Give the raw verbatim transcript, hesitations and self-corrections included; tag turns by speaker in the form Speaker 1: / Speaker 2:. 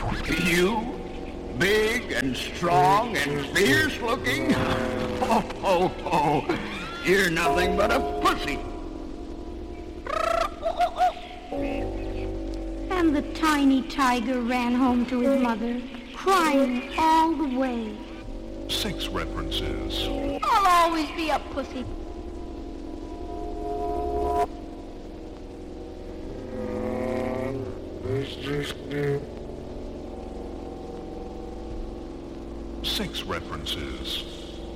Speaker 1: You, big and strong and fierce looking? Oh, oh, oh, you're nothing but a pussy.
Speaker 2: And the tiny tiger ran home to his mother, crying all the way.
Speaker 3: Six references.
Speaker 2: I'll always be a pussy.
Speaker 3: Six references.